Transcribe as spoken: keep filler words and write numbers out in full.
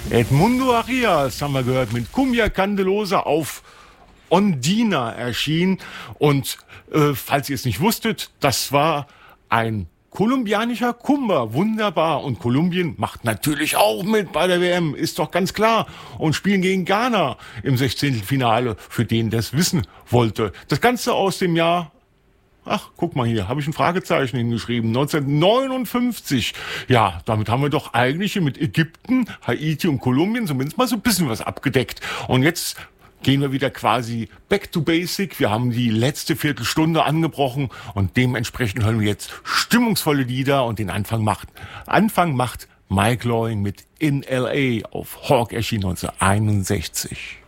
Edmundo Arias haben wir gehört mit Cumbia Candelosa auf Ondina erschienen. Und äh, falls ihr es nicht wusstet, das war ein kolumbianischer Kumba, wunderbar. Und Kolumbien macht natürlich auch mit bei der W M, ist doch ganz klar. Und spielen gegen Ghana im Sechzehntelfinale, für den das wissen wollte. Das Ganze aus dem Jahr, ach, guck mal hier, habe ich ein Fragezeichen hingeschrieben, neunzehnhundertneunundfünfzig. Ja, damit haben wir doch eigentlich mit Ägypten, Haiti und Kolumbien zumindest mal so ein bisschen was abgedeckt. Und jetzt gehen wir wieder quasi back to basic. Wir haben die letzte Viertelstunde angebrochen und dementsprechend hören wir jetzt stimmungsvolle Lieder und den Anfang macht, Anfang macht Mike Loring mit In L A auf Hawk erschienen neunzehnhunderteinundsechzig.